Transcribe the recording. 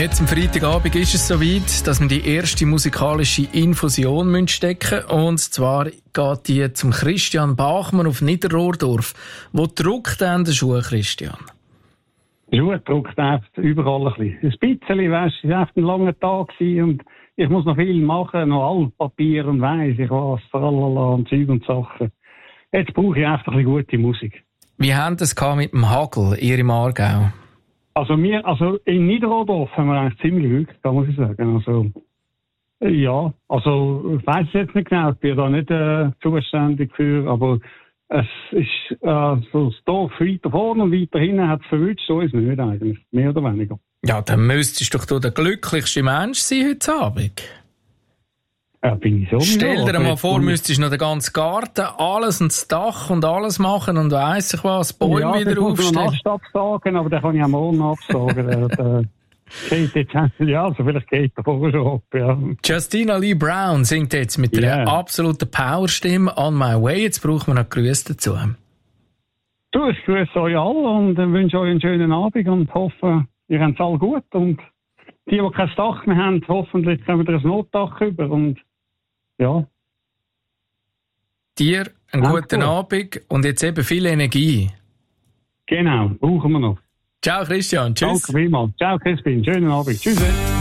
Jetzt am Freitagabend ist es soweit, dass wir die erste musikalische Infusion stecken müssen. Und zwar geht die zum Christian Bachmann auf Niederrohrdorf. Wo drückt denn der Schuh, Christian? Der Schuh drückt einfach überall ein bisschen. Ein bisschen, weisst du, es war einfach ein langer Tag und ich muss noch viel machen, noch Altpapier und weiss ich was, tralala und Zeug und Sachen. Jetzt brauche ich einfach ein bisschen gute Musik. Wie haben das mit dem Hagel, ihr im Aargau? Also in Niederrohrdorf haben wir eigentlich ziemlich Glück, kann man sagen. Also, ja, also ich weiss es jetzt nicht genau, ich bin da nicht zuständig für, aber es ist so das Dorf weiter vorne und weiter hinten hat es verwünscht, so ist es nicht eigentlich, mehr oder weniger. Ja, dann müsstest du doch der glücklichste Mensch sein heute Abend. Ja, bin ich so. Stell dir mal vor, müsstest du noch den ganzen Garten, alles und das Dach und alles machen und weiss ich was, Bäume ja, wieder aufstellen. Ja, ich muss absagen, aber den kann ich am morgen absagen. Geht jetzt, ja, also vielleicht geht er vorher schon ab, ja. Justina Lee Brown singt jetzt mit einer absoluten Powerstimme «On My Way». Jetzt brauchen wir noch Grüße dazu. Du, ich grüße euch alle und wünsche euch einen schönen Abend und hoffe, ihr habt es alle gut. Und die kein Dach mehr haben, hoffentlich kommen wir ein Notdach über und ja. Dir einen guten Abend und jetzt eben viel Energie. Genau, brauchen wir noch. Ciao Christian, tschüss. Danke vielmals. Ciao Crispin, schönen Abend. Tschüss.